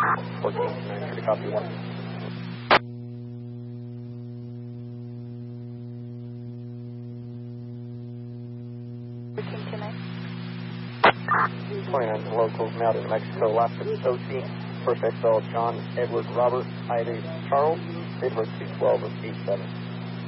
14, to copy 1. Locals now to New Mexico, Alaska, OC, First XL, John Edward Robert, ID Charles, date of birth 2/12 of 87.